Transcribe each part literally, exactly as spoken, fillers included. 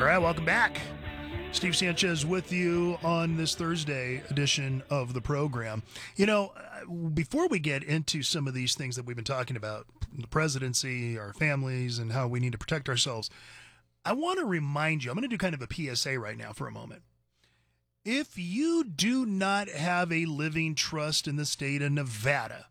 All right, welcome back. Steve Sanchez with you on this Thursday edition of the program. You know, before we get into some of these things that we've been talking about, the presidency, our families, and how we need to protect ourselves, I want to remind you, I'm going to do kind of a P S A right now for a moment. If you do not have a living trust in the state of Nevada,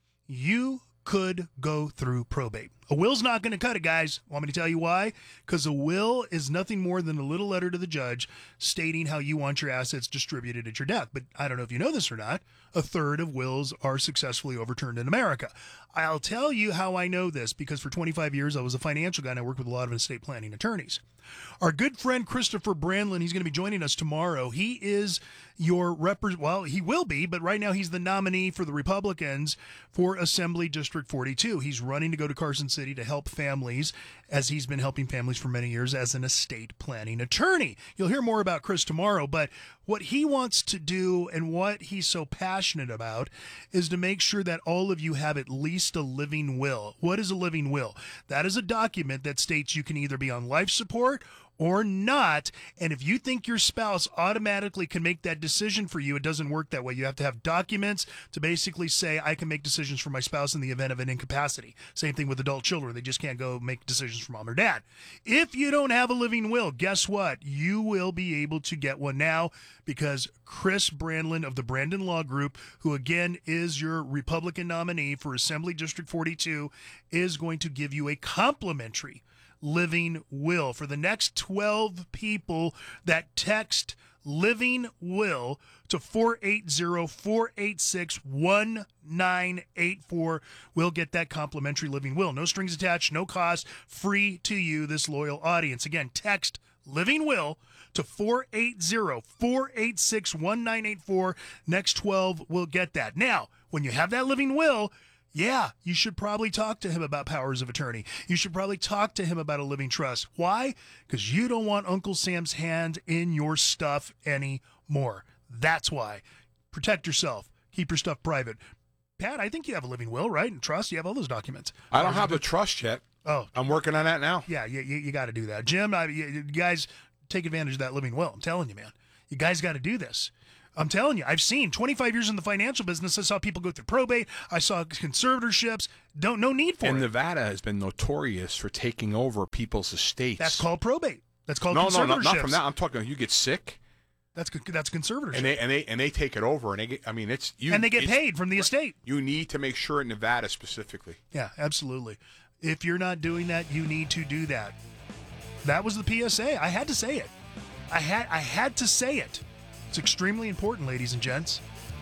you could go through probate. A will's not going to cut it, guys. Want me to tell you why? Because a will is nothing more than a little letter to the judge stating how you want your assets distributed at your death. But I don't know if you know this or not, a third of wills are successfully overturned in America. I'll tell you how I know this, because for twenty-five years I was a financial guy and I worked with a lot of estate planning attorneys. Our good friend Christopher Brandlin, he's going to be joining us tomorrow. He is your rep. Well, he will be, but right now he's the nominee for the Republicans for Assembly District forty-two. He's running to go to Carson City to help families, as he's been helping families for many years as an estate planning attorney. You'll hear more about Chris tomorrow, but what he wants to do and what he's so passionate about is to make sure that all of you have at least a living will. What is a living will? That is a document that states you can either be on life support or not, and if you think your spouse automatically can make that decision for you, it doesn't work that way. You have to have documents to basically say, I can make decisions for my spouse in the event of an incapacity. Same thing with adult children. They just can't go make decisions for mom or dad. If you don't have a living will, guess what? You will be able to get one now, because Chris Brandlin of the Brandon Law Group, who again is your Republican nominee for Assembly District forty-two, is going to give you a complimentary living will for the next twelve people that text living will to four eight zero, four eight six, one nine eight four. We'll get that complimentary living will. No strings attached, no cost, free to you, this loyal audience. Again, text living will to four eight zero, four eight six, one nine eight four. Next twelve will get that. Now, when you have that living will, yeah, you should probably talk to him about powers of attorney. You should probably talk to him about a living trust. Why? Because you don't want Uncle Sam's hand in your stuff anymore. That's why. Protect yourself. Keep your stuff private. Pat, I think you have a living will, right? And trust, you have all those documents. I don't have the trust yet. Oh. I'm working on that now. Yeah, you, you, you got to do that. Jim, I, you, you guys take advantage of that living will. I'm telling you, man. You guys got to do this. I'm telling you, I've seen twenty-five years in the financial business. I saw people go through probate. I saw conservatorships. Don't no need for and it. And Nevada has been notorious for taking over people's estates. That's called probate. That's called no, conservatorships. No, no, not from that. I'm talking. You get sick. That's that's conservatorship. And they and they and they take it over, and they get. I mean, it's you. And they get paid from the estate. You need to make sure in Nevada specifically. Yeah, absolutely. If you're not doing that, you need to do that. That was the P S A. I had to say it. I had I had to say it. It's extremely important, ladies and gents.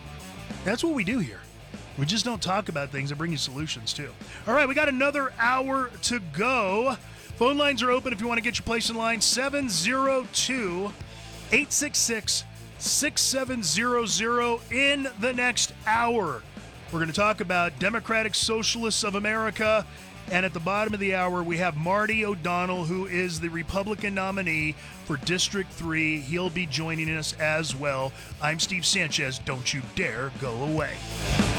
That's what we do here. We just don't talk about things and bring you solutions, too. All right, we got another hour to go. Phone lines are open if you want to get your place in line. seven oh two, eight six six, six seven zero zero in the next hour. We're going to talk about Democratic Socialists of America. And at the bottom of the hour, we have Marty O'Donnell, who is the Republican nominee for District three. He'll be joining us as well. I'm Steve Sanchez. Don't you dare go away.